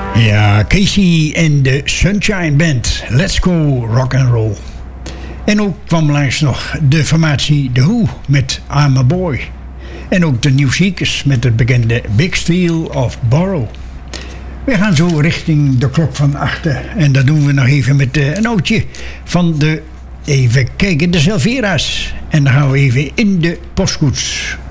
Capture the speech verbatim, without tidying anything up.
Ja, Casey en de Sunshine Band. Let's go rock and roll. En ook kwam langs nog de formatie The Who met I'm a Boy. En ook de New Seekers met het bekende Big Steel of Borrow. We gaan zo richting de klok van achter. En dat doen we nog even met uh, een oudje van de... Even kijken, de Silvera's. En dan gaan we even in de postkoets.